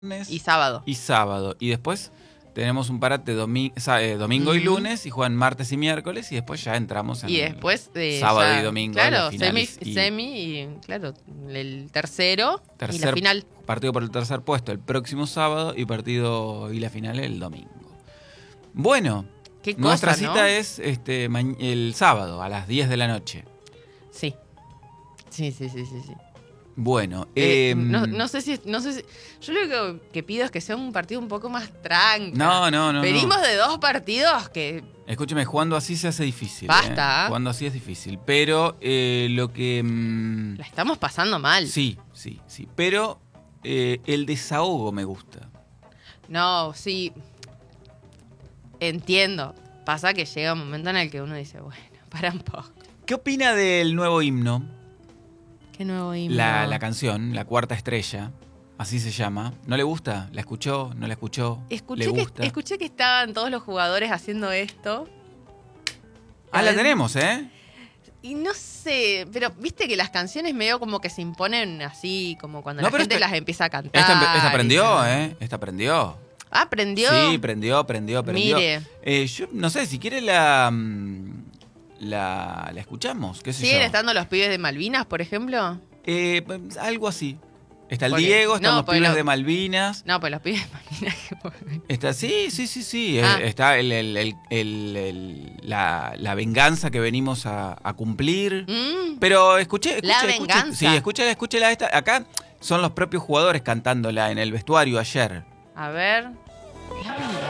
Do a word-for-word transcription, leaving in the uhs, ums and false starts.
y sábado. Y sábado. Y después tenemos un parate domi eh, domingo uh-huh. y lunes, y juegan martes y miércoles, y después ya entramos en y después, eh, sábado ya, y domingo. Claro, semi, y, semi y, claro, el tercero tercer, y la final. Partido por el tercer puesto el próximo sábado y partido y la final el domingo. Bueno, ¿Qué cosa, nuestra cita ¿no? es este el sábado a las diez de la noche. Sí. Sí, sí, sí, sí, sí. Bueno, eh, eh, no, no sé si, no sé si. Yo lo que, que pido es que sea un partido un poco más tranquilo. No, no, no. Venimos no. de dos partidos que. Escúcheme, jugando así se hace difícil. Basta. ¿eh? Jugando así es difícil. Pero eh, lo que. Mmm, La estamos pasando mal. Sí, sí, sí. Pero eh, el desahogo me gusta. No, sí. Entiendo. Pasa que llega un momento en el que uno dice, bueno, para un poco. ¿Qué opina del nuevo himno? ¿Qué nuevo himno? La, la canción, La Cuarta Estrella, así se llama. ¿No le gusta? ¿La escuchó? ¿No la escuchó? Escuché, ¿Le gusta? Que, escuché que estaban todos los jugadores haciendo esto. Ah, la tenemos, ¿eh? Y no sé, pero viste que las canciones medio como que se imponen así, como cuando no, la gente esta, las empieza a cantar. Esta, esta prendió, ¿eh? Esta prendió. Ah, ¿prendió? Sí, prendió, prendió, prendió. Mire. Eh, yo no sé, si quiere la... La, la escuchamos, qué sé ¿Siguen yo. estando los pibes de Malvinas, por ejemplo? Eh, algo así. Está el Porque, Diego, están no, los pibes lo, de Malvinas. No, pues los pibes de Malvinas. Está, sí, sí, sí, sí. Ah. Está el, el, el, el, el, la, la venganza que venimos a, a cumplir. Mm. Pero escuché, escuché, La escuché, venganza. Sí, escúchala, escúchala esta. Acá son los propios jugadores cantándola en el vestuario ayer. A ver. La venganza.